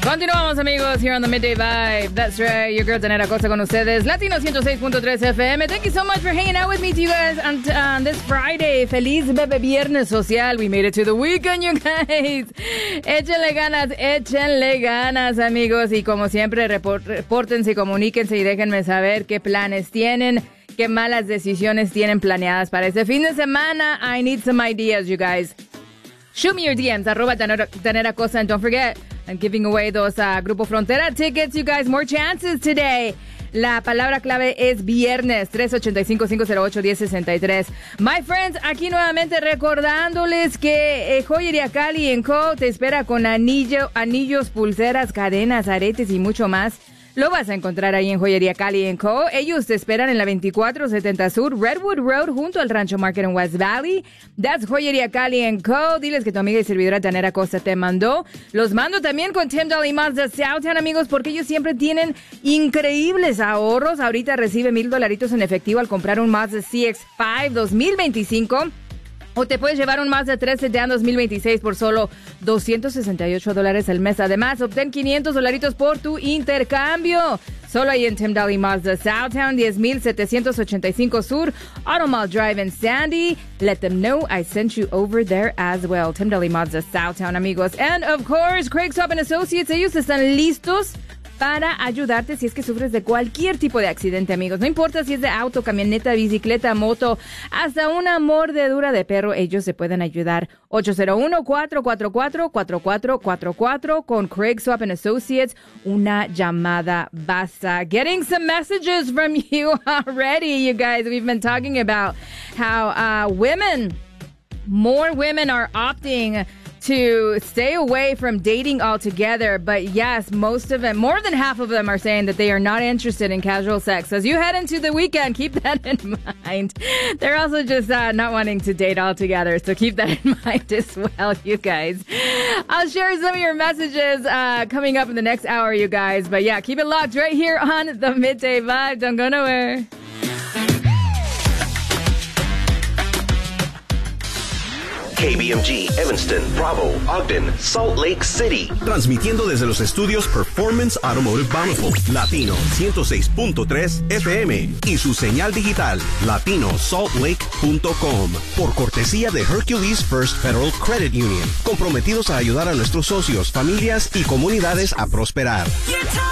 Continuamos, amigos, here on the Midday Vibe. That's right, your girl Danera Costa con ustedes. Latino 106.3 FM. Thank you so much for hanging out with me, to you guys, on this Friday. Feliz Bebe Viernes Social. We made it to the weekend, you guys. Échenle ganas, amigos. Y como siempre, repórtense, comuníquense y déjenme saber qué planes tienen, qué malas decisiones tienen planeadas para este fin de semana. I need some ideas, you guys. Shoot me your DMs, @Danera Costa, and don't forget, I'm giving away those Grupo Frontera tickets, you guys. More chances today. La palabra clave es viernes, 385-508-1063. My friends, aquí nuevamente recordándoles que Joyería Cali & Co. te espera con anillos, pulseras, cadenas, aretes y mucho más. Lo vas a encontrar ahí en Joyería Cali & Co. Ellos te esperan en la 2470 Sur, Redwood Road, junto al Rancho Market en West Valley. That's Joyería Cali & Co. Diles que tu amiga y servidora Danera Costa te mandó. Los mando también con Tim Dolly Mazda Southtown, amigos, porque ellos siempre tienen increíbles ahorros. Ahorita recibe $1,000 en efectivo al comprar un Mazda CX-5 2025. O te puedes llevar un Mazda 3 Sedan 2026 por solo $268 al mes. Además, obtén $500 por tu intercambio. Solo ahí en Tim Dolly Mazda Southtown, 10,785 Sur, Automall Drive in Sandy. Let them know I sent you over there as well. Tim Dolly Mazda Southtown, amigos. And of course, Craig Swap & Associates, ellos están listos para ayudarte si es que sufres de cualquier tipo de accidente, amigos. No importa si es de auto, camioneta, bicicleta, moto, hasta una mordedura de perro, ellos se pueden ayudar. 801-444-4444 con Craig Swap & Associates. Una llamada basta. Getting some messages from you already, you guys. We've been talking about how more women are opting to stay away from dating altogether. But yes, most of them, more than half of them, are saying that they are not interested in casual sex. As you head into the weekend, keep that in mind. They're also just not wanting to date altogether, so keep that in mind as well, you guys. I'll share some of your messages coming up in the next hour, you guys. But yeah, keep it locked right here on the Midday Vibe. Don't go nowhere. KBMG, Evanston, Bravo, Ogden, Salt Lake City. Transmitiendo desde los estudios Performance Automotive Bountiful, Latino 106.3 FM y su señal digital latinosaltlake.com. Por cortesía de Hercules First Federal Credit Union. Comprometidos a ayudar a nuestros socios, familias y comunidades a prosperar.